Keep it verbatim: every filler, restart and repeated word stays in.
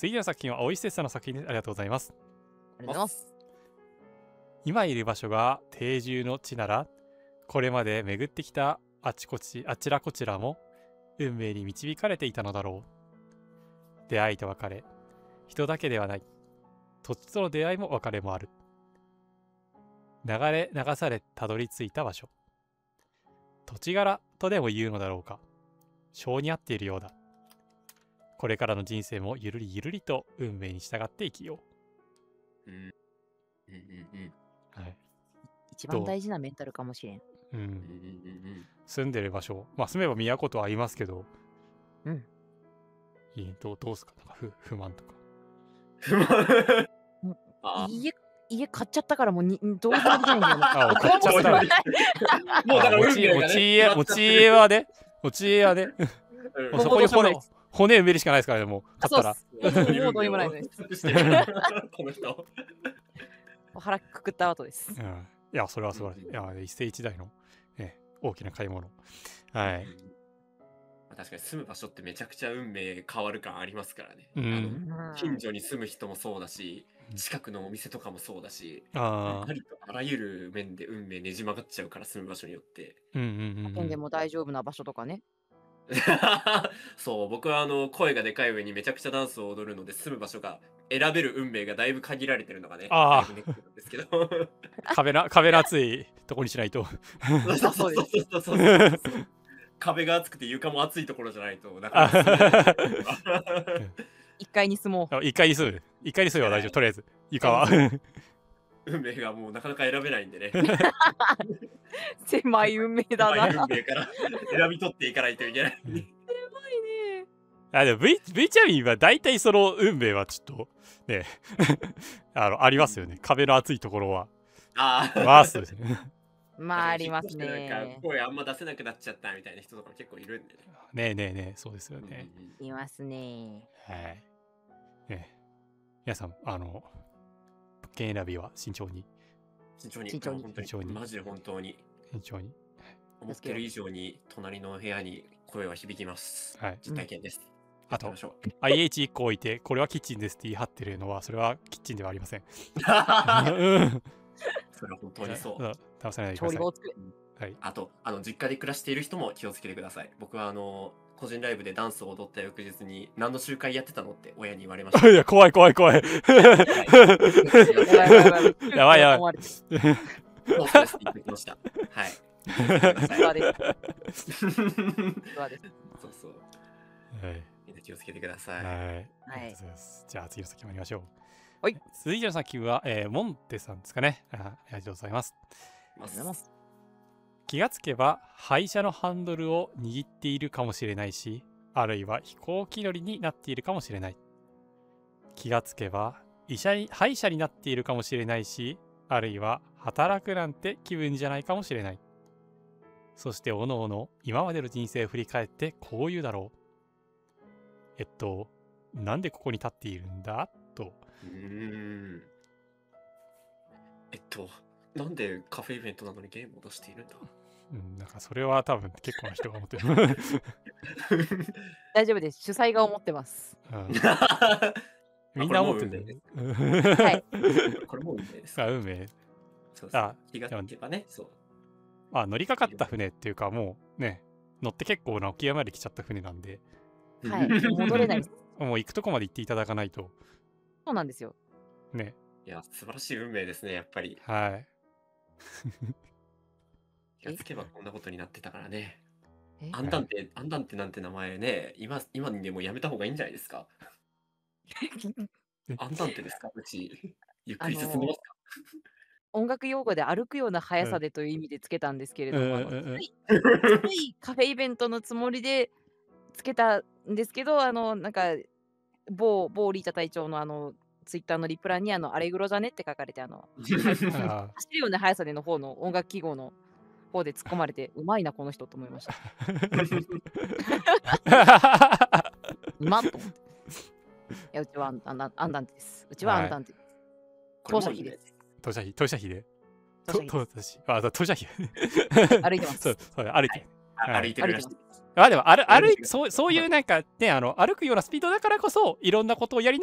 次の作品は青石哲さんの作品です。ありがとうございます。 ありがとうございます。 今いる場所が定住の地なら、これまで巡ってきたあちこちあちらこちらも運命に導かれていたのだろう。出会いと別れ、人だけではない。土地との出会いも別れもある。流れ流されたどり着いた場所。土地柄とでも言うのだろうか。性に合っているようだ。これからの人生もゆるりゆるりと運命に従って生きようんうんうんうんう。はい。 一番大事なメンタルかもしれん。 うん。 うんうんうん住んでる場所、まあ住めば都とは言いますけど、 うん。 いいどうどうすか、なんか不不満とか。 うん。あ家、家買っちゃったからもうにどうにもできないんだよね。 あ、 僕買っちゃった。 もうだから持ち持ち家持ち家はね、持ち家はね、もうそこに骨骨埋めるしかないですからね、もう買ったら。 もうもうどうにもないです。 この人。 腹くくった後です。 うん、いや、それは素晴らしい。いや、一世一代の、ね、大きな買い物。はい。 確かに住む場所ってめちゃくちゃ運命変わる感ありますからね。 うん、 あの近所に住む人もそうだし、近くのお店とかもそうだし、 あありとあらゆる面で運命ねじ曲がっちゃうから住む場所によって。 うんうんうん、 でも大丈夫な場所とかね。 そう、僕はあの声がでかい上にめちゃくちゃダンスを踊るので、住む場所が選べる運命がだいぶ限られてるのがね、 あだいぶネックなんですけど。 壁な壁の厚いとこにしないと。 そうそうそうそうそうそう壁が厚くて床も厚いところじゃないとなかなか一階に住もう。 一階に住む。一階に住めば大丈夫。とりあえず床は。 運命がもうなかなか選べないんでね。 狭い運命だな。 狭い運命から選び取っていかないといけない。 狭いね。 あ、でも V、V チャミンは大体その運命はちょっとねあのありますよね。壁の厚いところは。 ああ。 まあそうですね。 まあありますね。 なんか声あんま出せなくなっちゃったみたいな人とか結構いるんでね。 ねえねえねえ、そうですよね。 いますね。 はい。ね、皆さん、あの、物件選びは慎重に。 慎重に。 慎重に。 本当に。マジで本当に。 慎重に。 思ってる以上に隣の部屋に声は響きます。 はい。 実体験です。 あと、アイエイチいっ 個置いて、これはキッチンですって言い張ってるのは、それはキッチンではありません。 それは本当にそう。 騙さないでください。 はい、あとあの実家で暮らしている人も気をつけてください。僕はあの個人ライブでダンスを踊った翌日に何の集会やってたのって親に言われました。 いや怖い怖い怖い。やばいやばい。 そうですって言ってきました。はい。そうそう。はい。みんな気をつけてください。 はい。 はい。 じゃあ次の先参りましょう。 はい。 続いての先は、えー、モンテさんですかね。あ、ありがとうございます。 ありがとうございます。 気がつけば廃車のハンドルを握っているかもしれないし、あるいは飛行機乗りになっているかもしれない。気がつけば医者に歯医者になっているかもしれないし、あるいは働くなんて気分じゃないかもしれない。そしておのおの今までの人生を振り返ってこう言うだろう。えっとなんでここに立っているんだと。 うーん。えっとなんでカフェイベントなのにゲームを出しているんだ。 うん、なんかそれは多分結構な人が思ってる。 大丈夫です。主催が思ってます。 うん、みんな思ってる。 はい。 これも運命です。 あ、運命。 そうそう。あ、気がつけばね。そう。 あ、乗りかかった船っていうかもうね、乗って結構な沖合まで来ちゃった船なんで。 はい。戻れないです。 もう行くとこまで行っていただかないと。 そうなんですよ。 ね。 いや、素晴らしい運命ですね、やっぱり。 はい。 気がつけばこんなことになってたからね。アンダンテ、アンダンテなんて名前ね、今、今にでもやめた方がいいんじゃないですか。アンダンテですか、うち。ゆっくり進みますか。 音楽用語で歩くような速さでという意味でつけたんですけれども、ついカフェイベントのつもりでつけたんですけど、あの、なんか、某、某リータ隊長のあの、ツイッターのリプランにあの、アレグロじゃねって書かれて、あの、走るような速さでの方の音楽記号の方で突っ込まれて、うまいな、この人と思いました。うまっと思って。いや、うちはアンダンアンダンテです。うちはアンダンテです。当社費です。 当社費、当社費で。当社費。あ、当社費。 歩いてます。 そう、そう歩いて。 歩いてるらしい。 あ、でも歩いそうそういうなんかね、あの歩くようなスピードだからこそいろんなことをやり